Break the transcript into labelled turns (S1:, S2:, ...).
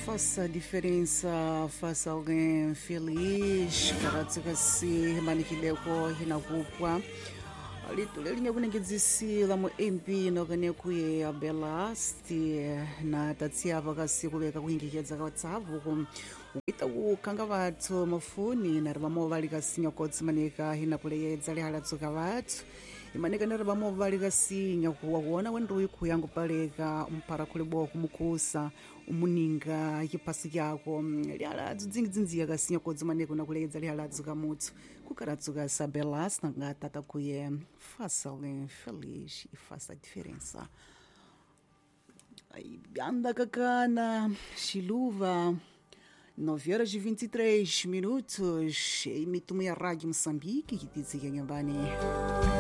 S1: Faça a diferença, faça alguém feliz. Karatsikasi manikileko hinakupwa litulelinye kunengedzisila mu MP nokane kuye abelasti na tatsiapa kasikuveka kuhingikidza katsavu kuita kukanga vathu mafuni nari vamovalika sinya kotsimanika hinakuleyedza lihalatsuka vathu imanika nari vamovalika sinya kuwakuona wendiwi kuyangu paleka umphara khulibowa kumukhusa umuninga yipasi kyako lihalatsu dzingidziya kasinya kotsimanika unakuleyedza lihalatsu kamutsu kukaratsuka sabelas nangatata kuye faça alguém feliz e faça a diferença. Anda Cacana, Chiluva, 9h23. Imito minha rádio Moçambique, que dizia Nhambane.